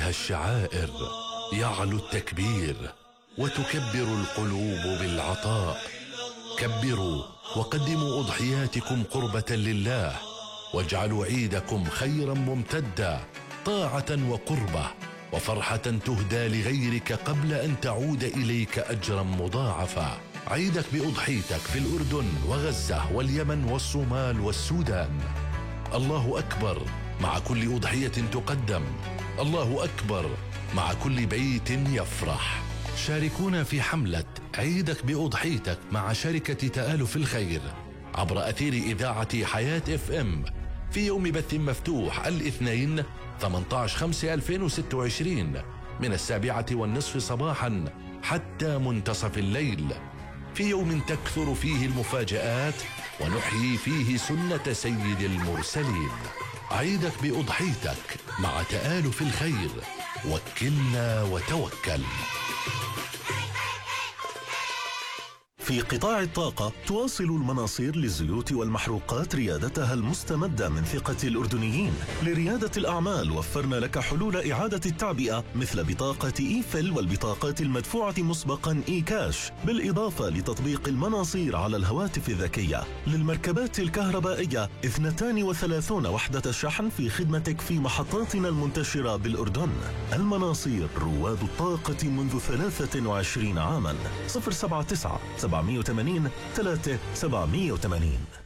فيها الشعائر يعلو التكبير وتكبر القلوب بالعطاء. كبروا وقدموا أضحياتكم قربة لله، واجعلوا عيدكم خيرا ممتدا، طاعة وقربة وفرحة تهدى لغيرك قبل أن تعود إليك أجرا مضاعفا. عيدك بأضحيتك في الأردن وغزة واليمن والصومال والسودان. الله أكبر مع كل أضحية تقدم، الله أكبر مع كل بيت يفرح. شاركونا في حملة عيدك بأضحيتك مع شركة تآلف الخير عبر أثير إذاعة حياة FM في يوم بث مفتوح الاثنين 18/5/2026 من 7:30 صباحا حتى منتصف الليل، في يوم تكثر فيه المفاجآت ونحيي فيه سنة سيد المرسلين. عيدك بأضحيتك مع تآلف الخير، وكلنا وتوكل. في قطاع الطاقة تواصل المناصير للزيوت والمحروقات ريادتها المستمدة من ثقة الأردنيين. لريادة الأعمال وفرنا لك حلول إعادة التعبئة مثل بطاقة إيفل والبطاقات المدفوعة مسبقا إيكاش، بالإضافة لتطبيق المناصير على الهواتف الذكية. للمركبات الكهربائية 32 وحدة شحن في خدمتك في محطاتنا المنتشرة بالأردن. المناصير رواد الطاقة منذ 23 عاما. 079 780 3780.